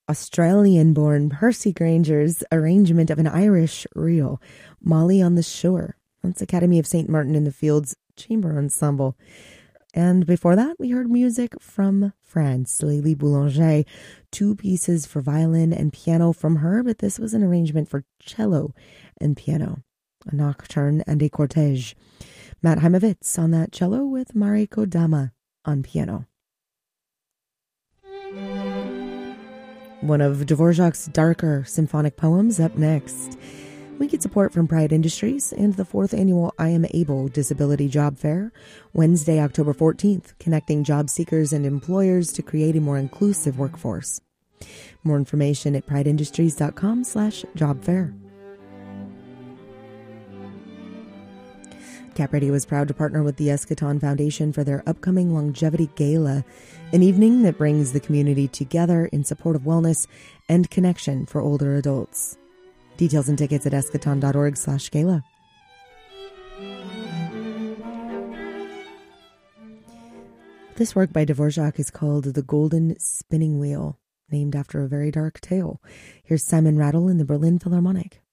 Australian-born Percy Granger's arrangement of an Irish reel, Molly on the Shore. That's Academy of St. Martin in the Fields Chamber Ensemble. And before that, we heard music from France, Lélie Boulanger, 2 pieces for violin and piano from her, but this was an arrangement for cello and piano, a nocturne and a cortege. Matt Heimovitz on that cello with Mariko Dama on piano. One of Dvorak's darker symphonic poems up next. We get support from Pride Industries and the 4th annual I Am Able Disability Job Fair, Wednesday, October 14th, connecting job seekers and employers to create a more inclusive workforce. More information at prideindustries.com/jobfair. Cap Radio is proud to partner with the Eschaton Foundation for their upcoming Longevity Gala, an evening that brings the community together in support of wellness and connection for older adults. Details and tickets at eschaton.org/gala. This work by Dvorak is called The Golden Spinning Wheel, named after a very dark tale. Here's Simon Rattle in the Berlin Philharmonic.